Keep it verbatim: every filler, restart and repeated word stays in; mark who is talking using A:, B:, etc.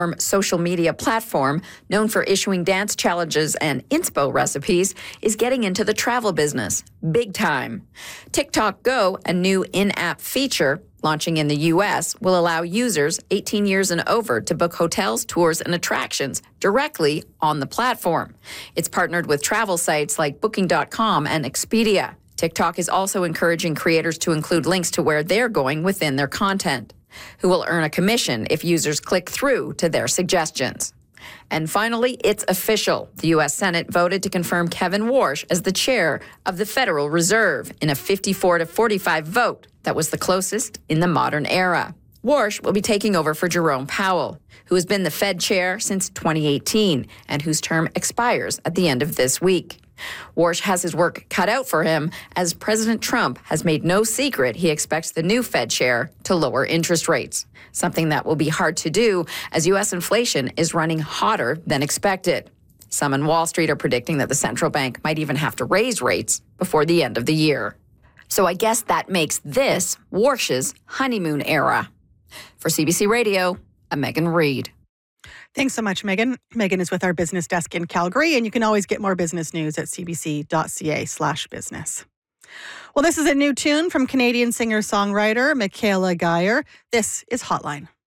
A: social media platform, known for issuing dance challenges and inspo recipes, is getting into the travel business big time. TikTok Go, a new in-app feature launching in the U S, will allow users eighteen years and over to book hotels, tours, and attractions directly on the platform. It's partnered with travel sites like Booking dot com and Expedia. TikTok is also encouraging creators to include links to where they're going within their content, who will earn a commission if users click through to their suggestions. And finally, it's official. The U S Senate voted to confirm Kevin Warsh as the chair of the Federal Reserve in a fifty-four to forty-five vote that was the closest in the modern era. Warsh will be taking over for Jerome Powell, who has been the Fed chair since twenty eighteen and whose term expires at the end of this week. Warsh has his work cut out for him, as President Trump has made no secret he expects the new Fed chair to lower interest rates, something that will be hard to do as U S inflation is running hotter than expected. Some in Wall Street are predicting that the central bank might even have to raise rates before the end of the year. So I guess that makes this Warsh's honeymoon era. For C B C Radio, I'm Megan Reid.
B: Thanks so much, Megan. Megan is with our business desk in Calgary, and you can always get more business news at cbc.ca slash business. Well, this is a new tune from Canadian singer-songwriter Michaela Geyer. This is Hotline.